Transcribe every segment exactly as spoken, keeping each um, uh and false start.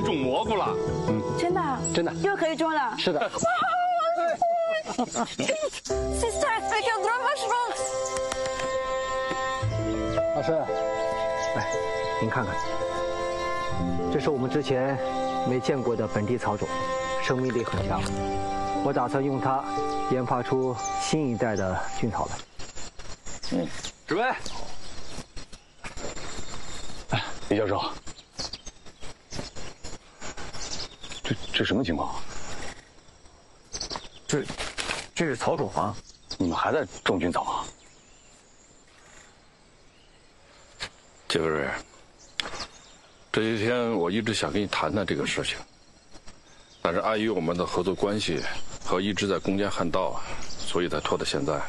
能种蘑菇了。 嗯， 真的？ 真的。 又可以种了？ 是的。老师，来，您看看，这是我们之前没见过的本地草种，生命力很强。我打算用它研发出新一代的菌草来。 嗯，指挥。 哎，李教授，这这什么情况？ 这这是草种啊！ 你们还在种菌草啊？ 杰克瑞，这些天我一直想跟你谈谈这个事情，但是碍于我们的合作关系和一直在攻坚汉道，所以才拖到现在。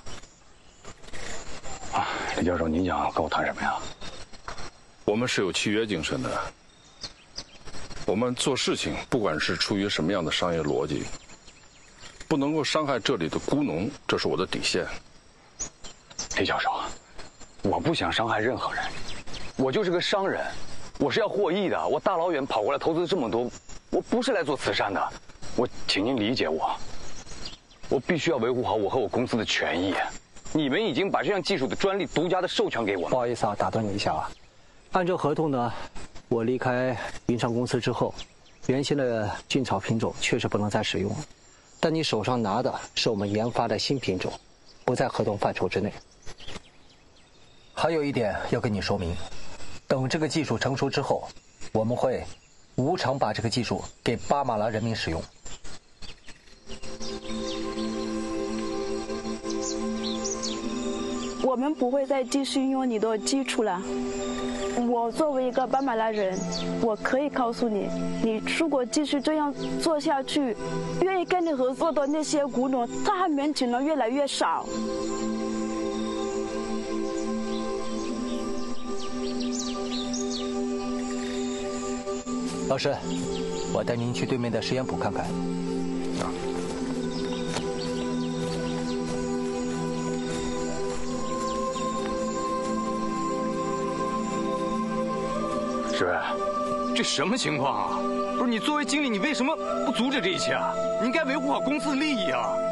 啊，李教授，您想跟我谈什么呀？ 我们是有契约精神的，我们做事情不管是出于什么样的商业逻辑，不能够伤害这里的菇农，这是我的底线。 李教授，我不想伤害任何人，我就是个商人，我是要获益的。我大老远跑过来投资这么多，我不是来做慈善的。我请您理解我，我必须要维护好我和我公司的权益。你们已经把这项技术的专利独家的授权给我了。 不好意思啊，打断你一下啊。按照合同呢，我离开云昌公司之后，原先的菌草品种确实不能再使用了。但你手上拿的是我们研发的新品种，不在合同范畴之内。还有一点要跟你说明，等这个技术成熟之后，我们会无偿把这个技术给巴马拉人民使用。 我们不会再继续用你的基础了。我作为一个巴马拉人，我可以告诉你，你如果继续这样做下去，愿意跟你合作的那些菇农，他还面只能越来越少。 老师，我带您去对面的实验埔看看。啊。 是。 这什么情况啊？不是你作为经理，你为什么不阻止这一切啊？你应该维护好公司的利益啊！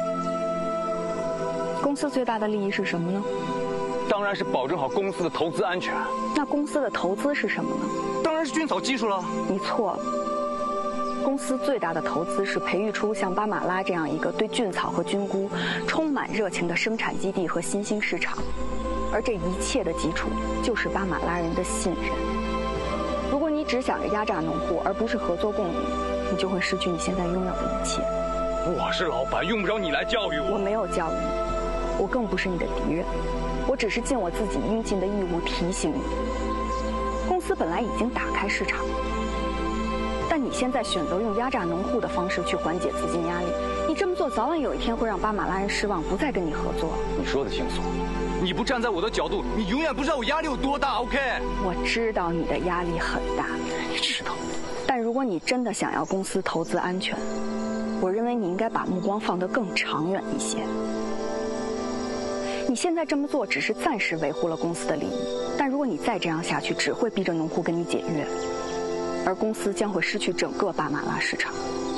公司最大的利益是什么呢？ 当然是保证好公司的投资安全。 那公司的投资是什么呢？ 当然是菌草技术了。 你错了。公司最大的投资是培育出像巴马拉这样一个对菌草和菌菇充满热情的生产基地和新兴市场，而这一切的基础就是巴马拉人的信任。如果你只想着压榨农户，而不是合作共赢，你就会失去你现在拥有的一切。 我是老板，用不着你来教育我。 我没有教育你，我更不是你的敌人，我只是尽我自己应尽的义务提醒你。公司本来已经打开市场，但你现在选择用压榨农户的方式去缓解资金压力，你这么做早晚有一天会让巴马拉人失望，不再跟你合作。 你说的清楚。 你不站在我的角度，你永远不知道我压力有多大。OK， 我知道你的压力很大， 你知道。 但如果你真的想要公司投资安全，我认为你应该把目光放得更长远一些。你现在这么做只是暂时维护了公司的利益，但如果你再这样下去，只会逼着农户跟你解约，而公司将会失去整个巴马拉市场。